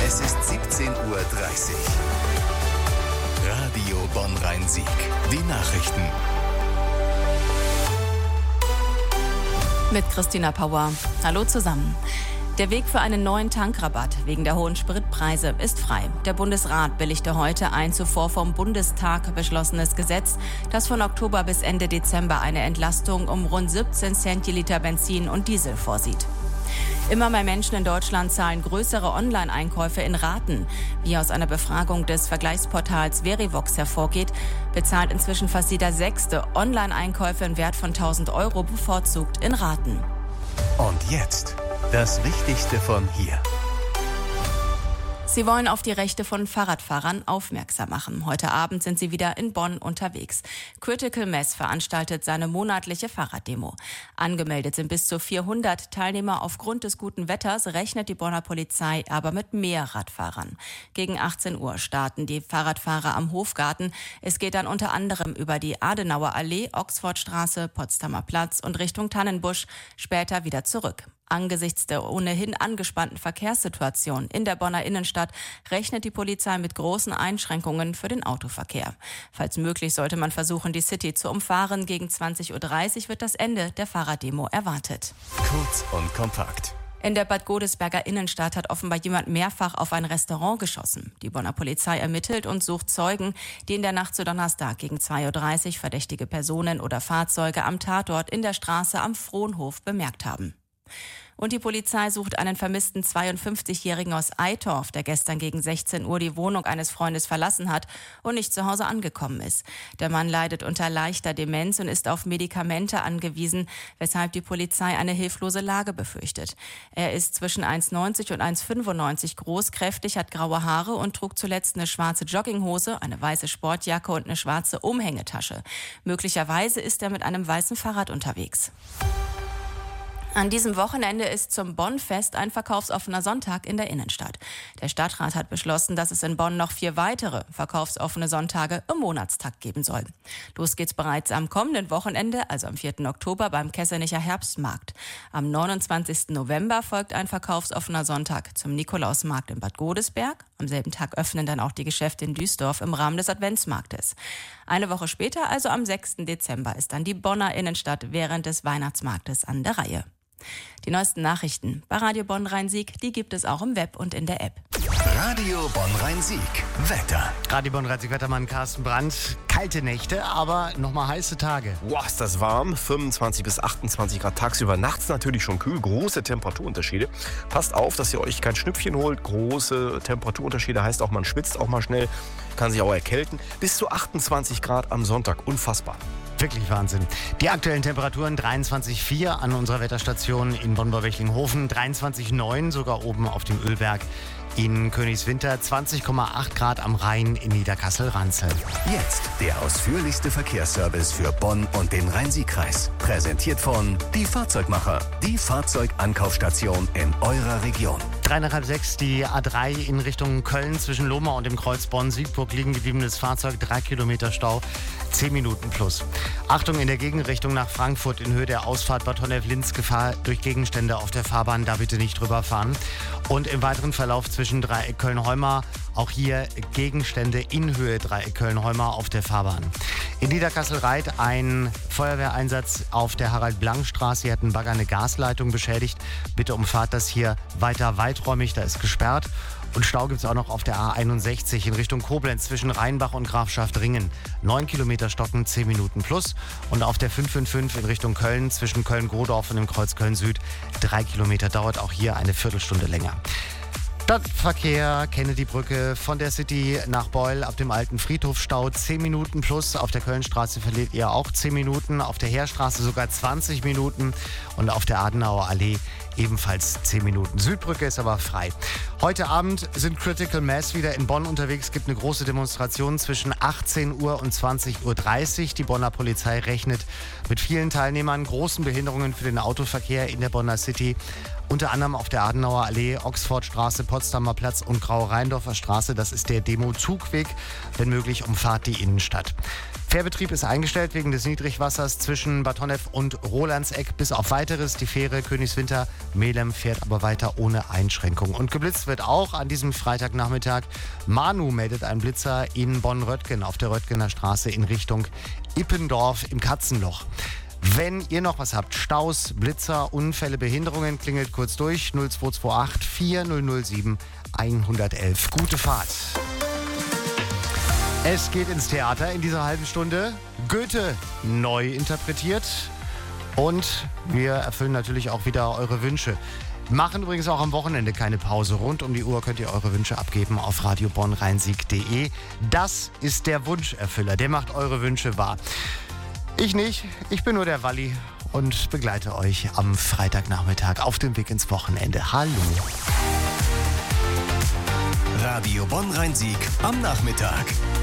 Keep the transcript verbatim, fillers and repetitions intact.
Es ist siebzehn Uhr dreißig. Radio Bonn-Rhein-Sieg. Die Nachrichten. Mit Christina Pauer. Hallo zusammen. Der Weg für einen neuen Tankrabatt wegen der hohen Spritpreise ist frei. Der Bundesrat billigte heute ein zuvor vom Bundestag beschlossenes Gesetz, das von Oktober bis Ende Dezember eine Entlastung um rund siebzehn Cent je Liter Benzin und Diesel vorsieht. Immer mehr Menschen in Deutschland zahlen größere Online-Einkäufe in Raten. Wie aus einer Befragung des Vergleichsportals Verivox hervorgeht, bezahlt inzwischen fast jeder Sechste Online-Einkäufe im Wert von tausend Euro bevorzugt in Raten. Und jetzt das Wichtigste von hier. Sie wollen auf die Rechte von Fahrradfahrern aufmerksam machen. Heute Abend sind sie wieder in Bonn unterwegs. Critical Mass veranstaltet seine monatliche Fahrraddemo. Angemeldet sind bis zu vierhundert Teilnehmer. Aufgrund des guten Wetters rechnet die Bonner Polizei aber mit mehr Radfahrern. Gegen achtzehn Uhr starten die Fahrradfahrer am Hofgarten. Es geht dann unter anderem über die Adenauer Allee, Oxfordstraße, Potsdamer Platz und Richtung Tannenbusch, später wieder zurück. Angesichts der ohnehin angespannten Verkehrssituation in der Bonner Innenstadt rechnet die Polizei mit großen Einschränkungen für den Autoverkehr. Falls möglich, sollte man versuchen, die City zu umfahren. Gegen zwanzig Uhr dreißig wird das Ende der Fahrraddemo erwartet. Kurz und kompakt. In der Bad Godesberger Innenstadt hat offenbar jemand mehrfach auf ein Restaurant geschossen. Die Bonner Polizei ermittelt und sucht Zeugen, die in der Nacht zu Donnerstag gegen zwei Uhr dreißig verdächtige Personen oder Fahrzeuge am Tatort in der Straße am Frohnhof bemerkt haben. Und die Polizei sucht einen vermissten zweiundfünfzigjährigen aus Eitorf, der gestern gegen sechzehn Uhr die Wohnung eines Freundes verlassen hat und nicht zu Hause angekommen ist. Der Mann leidet unter leichter Demenz und ist auf Medikamente angewiesen, weshalb die Polizei eine hilflose Lage befürchtet. Er ist zwischen eins neunzig und eins fünfundneunzig groß, kräftig, hat graue Haare und trug zuletzt eine schwarze Jogginghose, eine weiße Sportjacke und eine schwarze Umhängetasche. Möglicherweise ist er mit einem weißen Fahrrad unterwegs. An diesem Wochenende ist zum Bonn-Fest ein verkaufsoffener Sonntag in der Innenstadt. Der Stadtrat hat beschlossen, dass es in Bonn noch vier weitere verkaufsoffene Sonntage im Monatstakt geben soll. Los geht's bereits am kommenden Wochenende, also am vierten Oktober, beim Kessenicher Herbstmarkt. Am neunundzwanzigsten November folgt ein verkaufsoffener Sonntag zum Nikolausmarkt in Bad Godesberg. Am selben Tag öffnen dann auch die Geschäfte in Duisdorf im Rahmen des Adventsmarktes. Eine Woche später, also am sechsten Dezember, ist dann die Bonner Innenstadt während des Weihnachtsmarktes an der Reihe. Die neuesten Nachrichten bei Radio Bonn-Rhein-Sieg, die gibt es auch im Web und in der App. Radio Bonn-Rhein-Sieg. Wetter. Radio Bonn-Rhein-Sieg-Wettermann Carsten Brandt. Kalte Nächte, aber nochmal heiße Tage. Boah, ist das warm. fünfundzwanzig bis achtundzwanzig Grad tagsüber. Nachts natürlich schon kühl. Große Temperaturunterschiede. Passt auf, dass ihr euch kein Schnüpfchen holt. Große Temperaturunterschiede heißt auch, man schwitzt auch mal schnell. Kann sich auch erkälten. Bis zu achtundzwanzig Grad am Sonntag. Unfassbar. Wirklich Wahnsinn. Die aktuellen Temperaturen dreiundzwanzig Komma vier an unserer Wetterstation in Bonn-Borwechlinghofen, dreiundzwanzig Komma neun sogar oben auf dem Ölberg in Königswinter, zwanzig Komma acht Grad am Rhein in Niederkassel-Ranzel. Jetzt der ausführlichste Verkehrsservice für Bonn und den Rhein-Sieg-Kreis. Präsentiert von Die Fahrzeugmacher, die Fahrzeugankaufstation in eurer Region. Drei nach halb sechs, die A drei in Richtung Köln zwischen Lohmar und dem Kreuz Bonn-Siegburg liegen gebliebenes Fahrzeug, drei Kilometer Stau, zehn Minuten plus. Achtung in der Gegenrichtung nach Frankfurt in Höhe der Ausfahrt Bad Honnef-Linz, Gefahr durch Gegenstände auf der Fahrbahn, da bitte nicht drüber fahren. Und im weiteren Verlauf zwischen Dreieck Köln-Heumar, auch hier Gegenstände in Höhe Dreieck Köln-Heumar auf der Fahrbahn. In Niederkassel-Reit ein Feuerwehreinsatz auf der Harald-Blank-Straße. Hier hat ein Bagger eine Gasleitung beschädigt. Bitte umfahrt das hier weiter weiträumig, da ist gesperrt. Und Stau gibt es auch noch auf der A einundsechzig in Richtung Koblenz zwischen Rheinbach und Grafschaft-Ringen. neun Kilometer Stocken, zehn Minuten plus. Und auf der fünf fünf fünf in Richtung Köln zwischen Köln-Godorf und dem Kreuz Köln-Süd. drei Kilometer dauert auch hier eine Viertelstunde länger. Stadtverkehr, Kennedy-Brücke von der City nach Beul ab dem alten Friedhof Stau zehn Minuten plus. Auf der Kölnstraße verliert ihr auch zehn Minuten, auf der Heerstraße sogar zwanzig Minuten und auf der Adenauer Allee ebenfalls zehn Minuten. Südbrücke ist aber frei. Heute Abend sind Critical Mass wieder in Bonn unterwegs. Es gibt eine große Demonstration zwischen achtzehn Uhr und zwanzig Uhr dreißig. Die Bonner Polizei rechnet mit vielen Teilnehmern, großen Behinderungen für den Autoverkehr in der Bonner City. Unter anderem auf der Adenauer Allee, Oxfordstraße, Potsdamer Platz und Grau-Rheindorfer Straße. Das ist der Demo-Zugweg. Wenn möglich, umfahrt die Innenstadt. Fährbetrieb ist eingestellt wegen des Niedrigwassers zwischen Bad Honnef und Rolandseck. Bis auf Weiteres. Die Fähre Königswinter-Melem fährt aber weiter ohne Einschränkung. Und geblitzt wird auch an diesem Freitagnachmittag. Manu meldet einen Blitzer in Bonn-Röttgen auf der Röttgener Straße in Richtung Ippendorf im Katzenloch. Wenn ihr noch was habt, Staus, Blitzer, Unfälle, Behinderungen, klingelt kurz durch null zwei zwei acht vier null null sieben eins eins eins. Gute Fahrt. Es geht ins Theater in dieser halben Stunde. Goethe neu interpretiert. Und wir erfüllen natürlich auch wieder eure Wünsche. Machen übrigens auch am Wochenende keine Pause. Rund um die Uhr könnt ihr eure Wünsche abgeben auf radio bonn rhein-sieg punkt de. Das ist der Wunscherfüller. Der macht eure Wünsche wahr. Ich nicht. Ich bin nur der Walli und begleite euch am Freitagnachmittag auf dem Weg ins Wochenende. Hallo. Radio Bonn Rhein-Sieg am Nachmittag.